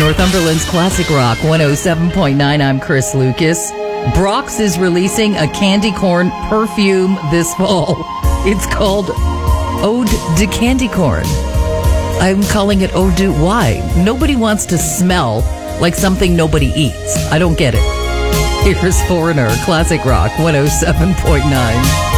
Northumberland's Classic Rock 107.9. I'm Chris Lucas. Brock's is releasing a candy corn perfume this fall. It's called Ode de Candy Corn. I'm calling it Ode de... Why? Nobody wants to smell like something nobody eats. I don't get it. Here's Foreigner, Classic Rock 107.9.